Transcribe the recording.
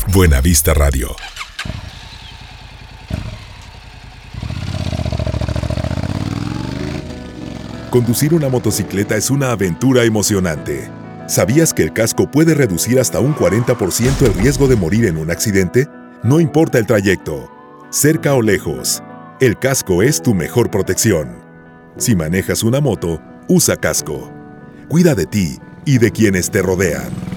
Buenavista Radio. Conducir una motocicleta es una aventura emocionante. ¿Sabías que el casco puede reducir hasta un 40% el riesgo de morir en un accidente? No importa el trayecto, cerca o lejos, el casco es tu mejor protección. Si manejas una moto, usa casco. Cuida de ti y de quienes te rodean.